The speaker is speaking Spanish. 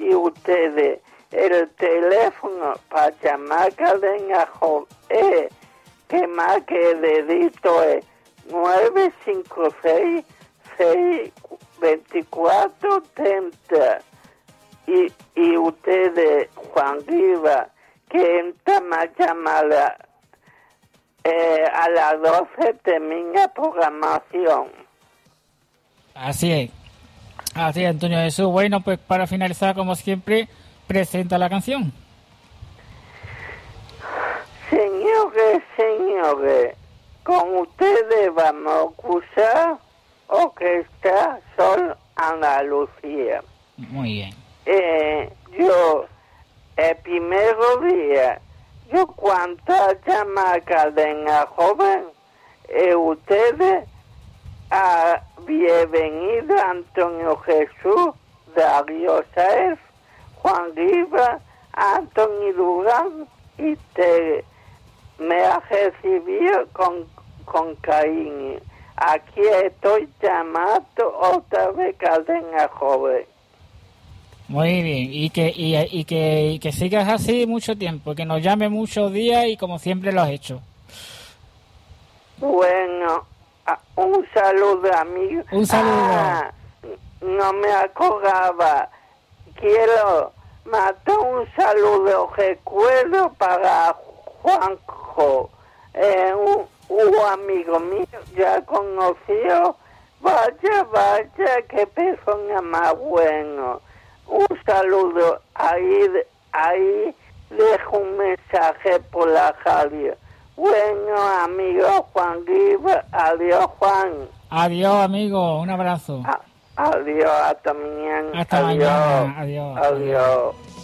y ustedes el teléfono para llamar Cadena Joven, que más que el dedito es 956-624-30. Y ustedes, Juan Riva, que entra más llamada a las 12 termina programación. Así es, Antonio Jesús. Bueno, pues para finalizar, como siempre, presenta la canción. Señores, con ustedes vamos a escuchar Orquesta Sol Andalucía. Muy bien. Yo, el primero día, yo cuando llama Cadena Joven, ustedes bienvenido Antonio Jesús, Darío Sáez, Juan Riva, Antonio Durán y Tere. Me ha recibido con cariño. Aquí estoy llamando otra vez Cadena Joven. Muy bien, y que sigas así mucho tiempo, que nos llame muchos días y como siempre lo has hecho. Bueno, un saludo, amigo. Un saludo. No me acordaba. Quiero mandar un saludo, recuerdo para Juanjo, un amigo mío ya conocido. Vaya, qué persona más bueno. Un saludo, ahí dejo un mensaje por la radio. Bueno, amigo Juan Riva, adiós Juan. Adiós, amigo, un abrazo. Adiós, hasta mañana. Hasta mañana, adiós. Adiós.